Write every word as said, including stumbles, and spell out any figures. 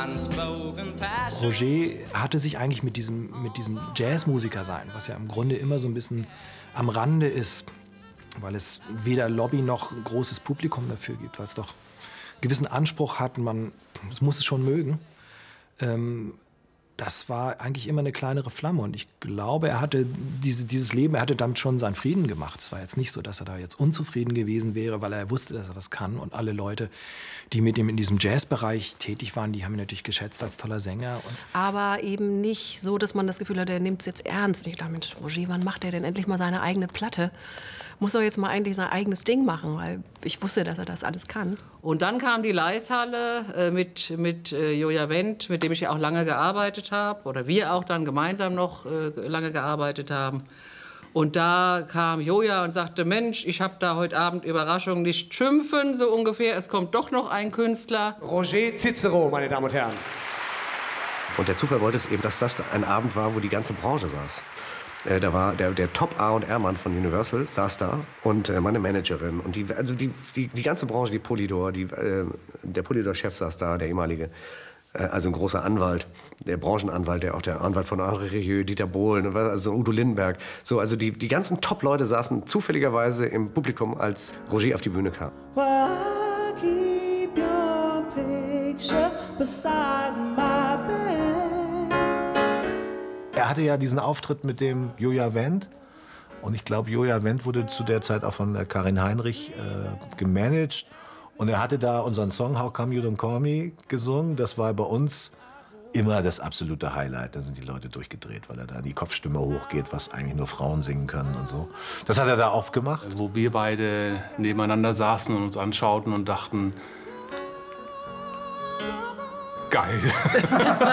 Roger hatte sich eigentlich mit diesem, mit diesem Jazzmusiker sein, was ja im Grunde immer so ein bisschen am Rande ist, weil es weder Lobby noch ein großes Publikum dafür gibt, weil es doch einen gewissen Anspruch hat, man muss es schon mögen. Ähm, das war eigentlich immer eine kleinere Flamme und ich glaube, er hatte diese, dieses Leben, er hatte damit schon seinen Frieden gemacht. Es war jetzt nicht so, dass er da jetzt unzufrieden gewesen wäre, weil er wusste, dass er was kann und alle Leute, die mit ihm in diesem Jazzbereich tätig waren, die haben ihn natürlich geschätzt als toller Sänger. Und aber eben nicht so, dass man das Gefühl hat, er nimmt es jetzt ernst. Und ich dachte, Mensch, Roger, wann macht er denn endlich mal seine eigene Platte? Muss doch jetzt mal eigentlich sein eigenes Ding machen, weil ich wusste, dass er das alles kann. Und dann kam die Laishalle äh, mit, mit äh, Joja Wendt, mit dem ich ja auch lange gearbeitet habe, oder wir auch dann gemeinsam noch äh, lange gearbeitet haben. Und da kam Joja und sagte, Mensch, ich habe da heute Abend Überraschung, nicht schimpfen, so ungefähr, es kommt doch noch ein Künstler. Roger Cicero, meine Damen und Herren. Und der Zufall wollte es eben, dass das ein Abend war, wo die ganze Branche saß. Äh, da war der, der Top-A und R-Mann von Universal, saß da, und äh, meine Managerin. Und die, also die, die, die ganze Branche, die Polydor, die, äh, der Polydor-Chef saß da, der ehemalige. Äh, also ein großer Anwalt, der Branchenanwalt, der auch der Anwalt von Henri Rieu, Dieter Bohlen, also Udo Lindenberg. So, also die, die ganzen Top-Leute saßen zufälligerweise im Publikum, als Roger auf die Bühne kam. Well, keep your picture beside my bed. Er hatte ja diesen Auftritt mit dem Joja Wendt. Und ich glaube, Joja Wendt wurde zu der Zeit auch von der Karin Heinrich äh, gemanagt. Und er hatte da unseren Song How Come You Don't Call Me gesungen. Das war bei uns immer das absolute Highlight. Da sind die Leute durchgedreht, weil er da die Kopfstimme hochgeht, was eigentlich nur Frauen singen können und so. Das hat er da auch gemacht. Wo wir beide nebeneinander saßen und uns anschauten und dachten, geil.